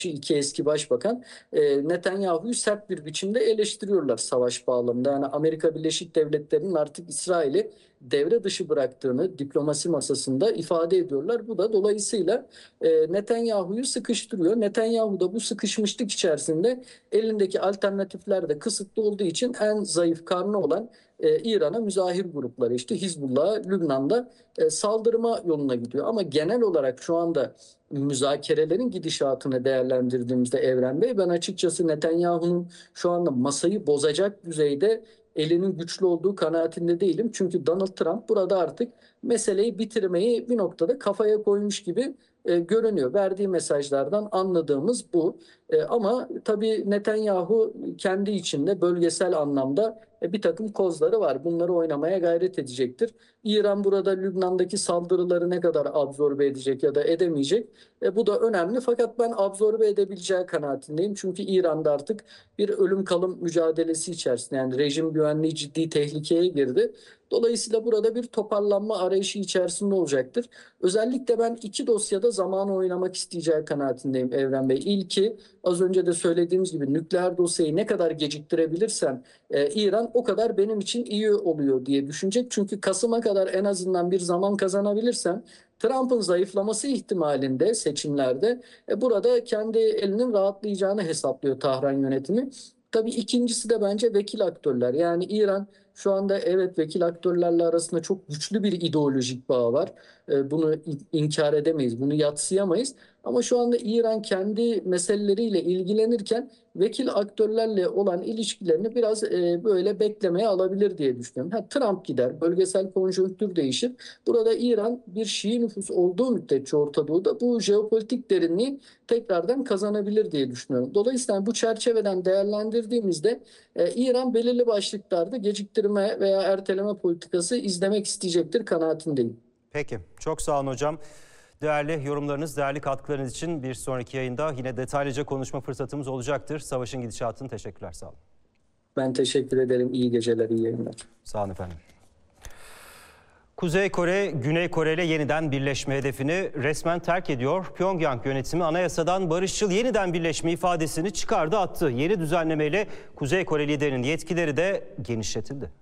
iki eski başbakan Netanyahu'yu sert bir biçimde eleştiriyorlar savaş bağlamında. Yani Amerika Birleşik Devletleri'nin artık İsrail'i devre dışı bıraktığını diplomasi masasında ifade ediyorlar. Bu da dolayısıyla Netanyahu'yu sıkıştırıyor. Netanyahu da bu sıkışmışlık içerisinde elindeki alternatifler de kısıtlı olduğu için en zayıf karnı olan İran'a müzahir grupları işte Hizbullah, Lübnan'da saldırma yoluna gidiyor. Ama genel olarak şu anda müzakerelerin gidişatını değerlendirdiğimizde Evren Bey, ben açıkçası Netanyahu'nun şu anda masayı bozacak düzeyde elinin güçlü olduğu kanaatinde değilim. Çünkü Donald Trump burada artık meseleyi bitirmeyi bir noktada kafaya koymuş gibi görünüyor. Verdiği mesajlardan anladığımız bu. Ama tabii Netanyahu kendi içinde bölgesel anlamda bir takım kozları var. Bunları oynamaya gayret edecektir. İran burada Lübnan'daki saldırıları ne kadar absorbe edecek ya da edemeyecek? Bu da önemli. Fakat ben absorbe edebileceği kanaatindeyim. Çünkü İran'da artık bir ölüm kalım mücadelesi içerisinde, yani rejim güvenliği ciddi tehlikeye girdi. Dolayısıyla burada bir toparlanma arayışı içerisinde olacaktır. Özellikle ben iki dosyada zamanı oynamak isteyeceği kanaatindeyim Evren Bey. İlki, az önce de söylediğimiz gibi, nükleer dosyayı ne kadar geciktirebilirsem İran o kadar benim için iyi oluyor diye düşünecek. Çünkü Kasım'a kadar en azından bir zaman kazanabilirsem Trump'ın zayıflaması ihtimalinde seçimlerde burada kendi elinin rahatlayacağını hesaplıyor Tahran yönetimi. Tabii ikincisi de bence vekil aktörler. Yani İran şu anda evet vekil aktörlerle arasında çok güçlü bir ideolojik bağ var. Bunu inkar edemeyiz, bunu yadsıyamayız. Ama şu anda İran kendi meseleleriyle ilgilenirken vekil aktörlerle olan ilişkilerini biraz böyle beklemeye alabilir diye düşünüyorum. Trump gider, bölgesel konjonktür değişir. Burada İran bir Şii nüfus olduğu müddetçe Orta Doğu'da bu jeopolitik derinliği tekrardan kazanabilir diye düşünüyorum. Dolayısıyla bu çerçeveden değerlendirdiğimizde İran belirli başlıklarda geciktirme veya erteleme politikası izlemek isteyecektir kanaatindeyim. Peki, çok sağ olun hocam. Değerli yorumlarınız, değerli katkılarınız için bir sonraki yayında yine detaylıca konuşma fırsatımız olacaktır. Savaşın gidişatını teşekkürler, sağ olun. Ben teşekkür ederim. İyi geceler, iyi yayınlar. Sağ olun efendim. Kuzey Kore, Güney Kore ile yeniden birleşme hedefini resmen terk ediyor. Pyongyang yönetimi anayasadan barışçıl yeniden birleşme ifadesini çıkardı attı. Yeni düzenlemeyle Kuzey Kore liderinin yetkileri de genişletildi.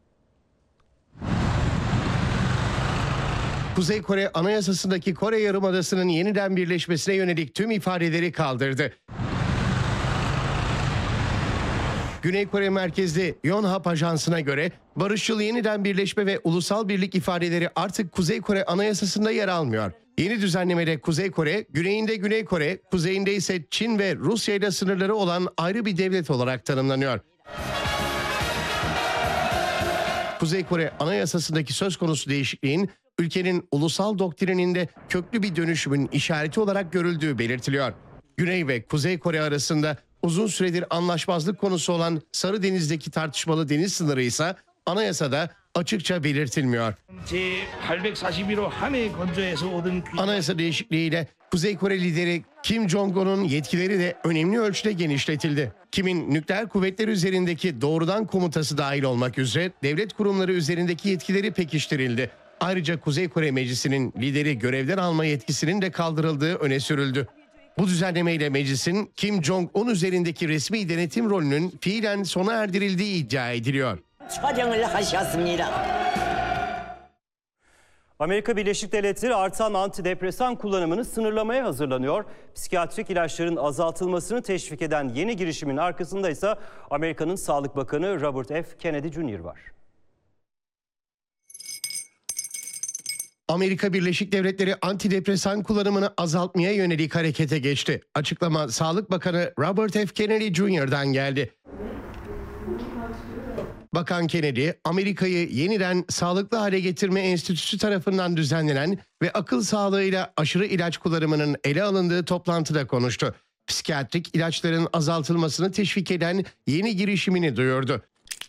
Kuzey Kore Anayasası'ndaki Kore Yarımadası'nın yeniden birleşmesine yönelik tüm ifadeleri kaldırdı. Güney Kore merkezli Yonhap Ajansı'na göre barışçıl yeniden birleşme ve ulusal birlik ifadeleri artık Kuzey Kore Anayasası'nda yer almıyor. Yeni düzenlemede Kuzey Kore, güneyinde Güney Kore, kuzeyinde ise Çin ve Rusya ile sınırları olan ayrı bir devlet olarak tanımlanıyor. Kuzey Kore Anayasası'ndaki söz konusu değişikliğin ülkenin ulusal doktrininde köklü bir dönüşümün işareti olarak görüldüğü belirtiliyor. Güney ve Kuzey Kore arasında uzun süredir anlaşmazlık konusu olan Sarı Deniz'deki tartışmalı deniz sınırı ise anayasada açıkça belirtilmiyor. Anayasa değişikliğiyle Kuzey Kore lideri Kim Jong-un'un yetkileri de önemli ölçüde genişletildi. Kim'in nükleer kuvvetler üzerindeki doğrudan komutası dahil olmak üzere devlet kurumları üzerindeki yetkileri pekiştirildi. Ayrıca Kuzey Kore Meclisi'nin lideri görevden alma yetkisinin de kaldırıldığı öne sürüldü. Bu düzenlemeyle meclisin Kim Jong-un üzerindeki resmi denetim rolünün fiilen sona erdirildiği iddia ediliyor. Amerika Birleşik Devletleri artan antidepresan kullanımını sınırlamaya hazırlanıyor. Psikiyatrik ilaçların azaltılmasını teşvik eden yeni girişimin arkasında ise Amerika'nın Sağlık Bakanı Robert F. Kennedy Jr. var. Amerika Birleşik Devletleri antidepresan kullanımını azaltmaya yönelik harekete geçti. Açıklama Sağlık Bakanı Robert F. Kennedy Jr.'dan geldi. Bakan Kennedy, Amerika'yı yeniden Sağlıklı Hale Getirme Enstitüsü tarafından düzenlenen ve akıl sağlığıyla aşırı ilaç kullanımının ele alındığı toplantıda konuştu. Psikiyatrik ilaçların azaltılmasını teşvik eden yeni girişimini duyurdu.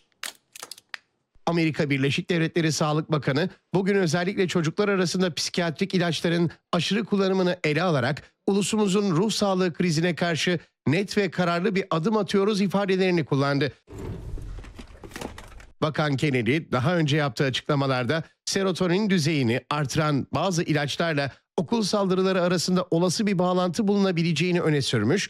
Amerika Birleşik Devletleri Sağlık Bakanı bugün özellikle çocuklar arasında psikiyatrik ilaçların aşırı kullanımını ele alarak ulusumuzun ruh sağlığı krizine karşı net ve kararlı bir adım atıyoruz ifadelerini kullandı. Bakan Kennedy daha önce yaptığı açıklamalarda serotonin düzeyini artıran bazı ilaçlarla okul saldırıları arasında olası bir bağlantı bulunabileceğini öne sürmüş.